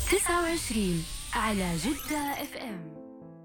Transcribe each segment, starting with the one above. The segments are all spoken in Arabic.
29 على جدة اف ام.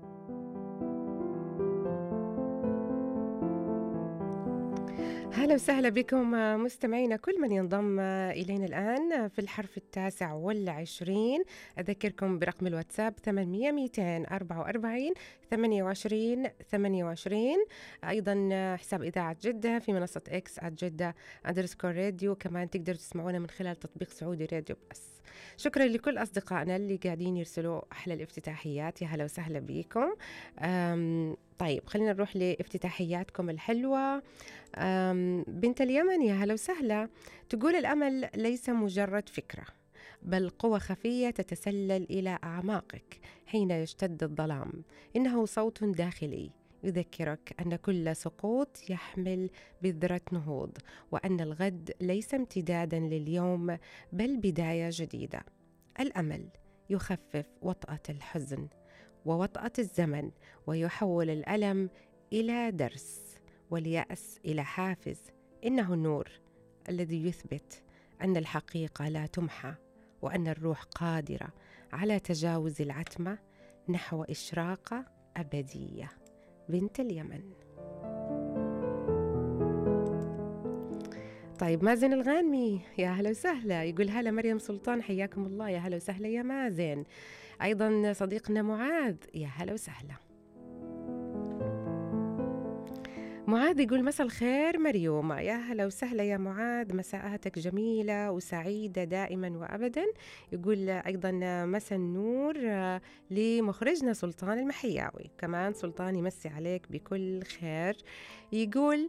هلا وسهلا بكم مستمعينا كل من ينضم إلينا الآن في الحرف 29. أذكركم برقم الواتساب 800 244 28 28. أيضا حساب إذاعة جدة في منصة إكس @جدة _راديو. كمان تقدروا تسمعونا من خلال تطبيق سعودي راديو بس. شكرا لكل أصدقائنا اللي قاعدين يرسلوا أحلى الافتتاحيات، يا هلا وسهلا بكم. طيب خلينا نروح لافتتاحياتكم الحلوة. بنت اليمن، يا هلا وسهلا، تقول الأمل ليس مجرد فكرة، بل قوة خفية تتسلل إلى أعماقك حين يشتد الظلام. إنه صوت داخلي يذكرك أن كل سقوط يحمل بذرة نهوض، وأن الغد ليس امتدادا لليوم بل بداية جديدة. الأمل يخفف وطأة الحزن ووطأة الزمن، ويحول الألم إلى درس واليأس إلى حافز. إنه النور الذي يثبت أن الحقيقة لا تمحى، وأن الروح قادرة على تجاوز العتمة نحو إشراقة أبدية. بنت اليمن. طيب مازن الغانمي، يا هلا وسهلا، يقول هلا مريم سلطان، حياكم الله، يا هلا وسهلا يا مازن. أيضا صديقنا معاذ، يا هلا وسهلا. معاذ يقول مساء الخير مريومة، يا هلا وسهلا يا معاذ، مساءاتك جميلة وسعيدة دائما وأبدا. يقول أيضا مساء النور لمخرجنا سلطان المحياوي، كمان سلطان يمسي عليك بكل خير. يقول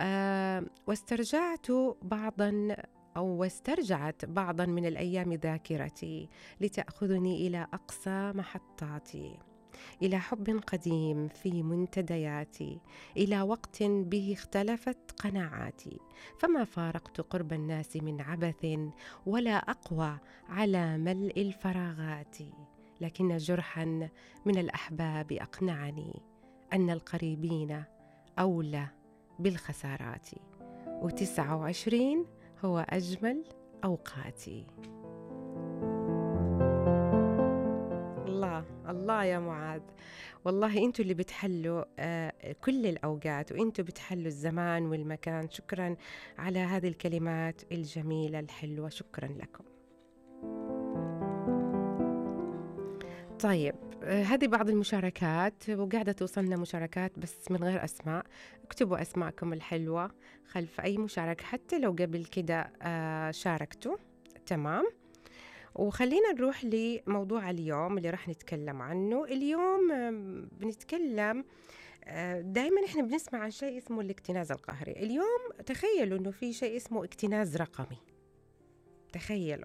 واسترجعت بعضا من الأيام ذاكرتي لتأخذني إلى أقصى محطاتي، إلى حب قديم في منتدياتي، إلى وقت به اختلفت قناعاتي، فما فارقت قرب الناس من عبث ولا أقوى على ملء الفراغات. لكن جرحا من الأحباب أقنعني أن القريبين أولى بالخسارات، و29 هو أجمل أوقاتي. الله الله يا معاذ، والله انتوا اللي بتحلوا كل الأوقات، وانتوا بتحلوا الزمان والمكان. شكرا على هذه الكلمات الجميلة الحلوة، شكرا لكم. طيب هذه بعض المشاركات، وقاعدة توصلنا مشاركات بس من غير أسماء. اكتبوا أسماءكم الحلوة خلف أي مشاركة، حتى لو قبل كده شاركتوا. تمام. وخلينا نروح لموضوع اليوم اللي راح نتكلم عنه اليوم. بنتكلم دائما احنا بنسمع عن شيء اسمه الاكتناز القهري. اليوم تخيلوا انه في شيء اسمه اكتناز رقمي. تخيلوا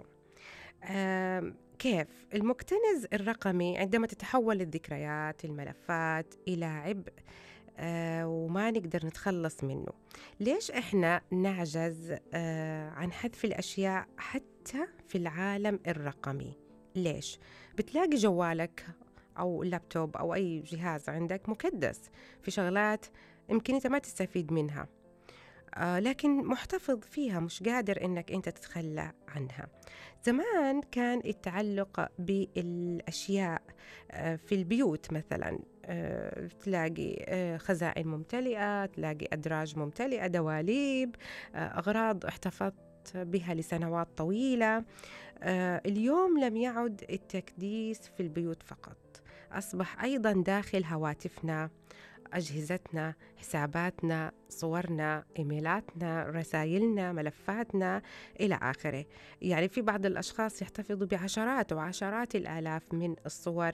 كيف المكتنز الرقمي عندما تتحول الذكريات الملفات إلى عبء وما نقدر نتخلص منه. ليش إحنا نعجز عن حذف الأشياء حتى في العالم الرقمي؟ ليش؟ بتلاقي جوالك أو اللابتوب أو أي جهاز عندك مكدس في شغلات يمكن أنت ما تستفيد منها، لكن محتفظ فيها، مش قادر إنك أنت تتخلى عنها. زمان كان التعلق بالأشياء في البيوت مثلا تلاقي خزائن ممتلئة، تلاقي أدراج ممتلئة، دواليب، أغراض احتفظت بها لسنوات طويلة. اليوم لم يعد التكديس في البيوت فقط، أصبح أيضا داخل هواتفنا، أجهزتنا، حساباتنا، صورنا، إيميلاتنا، رسائلنا، ملفاتنا إلى آخره. يعني في بعض الأشخاص يحتفظوا بعشرات وعشرات الآلاف من الصور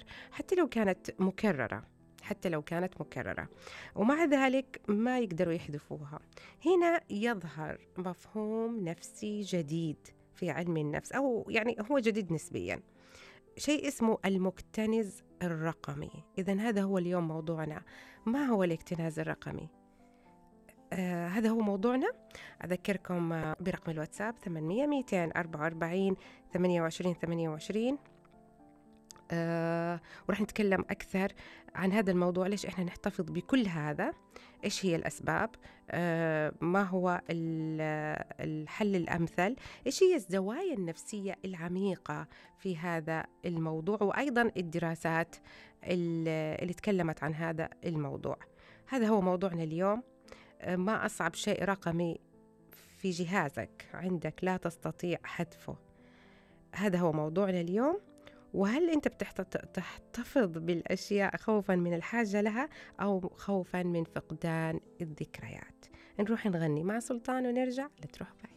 حتى لو كانت مكررة، ومع ذلك ما يقدروا يحذفوها. هنا يظهر مفهوم نفسي جديد في علم النفس، أو يعني هو جديد نسبياً، شيء اسمه المكتنز الرقمي. إذن هذا هو اليوم موضوعنا. ما هو الاكتناز الرقمي؟ هذا هو موضوعنا. أذكركم برقم الواتساب 800 244 28 28. وراح نتكلم أكثر عن هذا الموضوع، ليش إحنا نحتفظ بكل هذا، إيش هي الأسباب، ما هو الحل الأمثل، إيش هي الزوايا النفسية العميقة في هذا الموضوع، وأيضا الدراسات اللي تكلمت عن هذا الموضوع. هذا هو موضوعنا اليوم. ما أصعب شيء رقمي في جهازك عندك لا تستطيع حذفه. هذا هو موضوعنا اليوم. وهل أنت تحتفظ بالأشياء خوفا من الحاجة لها أو خوفا من فقدان الذكريات؟ نروح نغني مع سلطان ونرجع. لا تروح بعيد.